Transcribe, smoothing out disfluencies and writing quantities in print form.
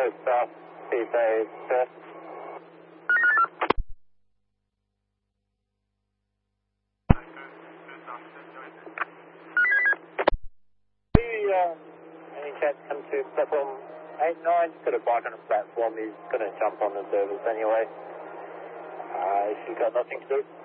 South, Seabay, sir. Any chance come to platform 89? Just got a bike on a platform. He's going to jump on the service anyway. If you've got nothing to do.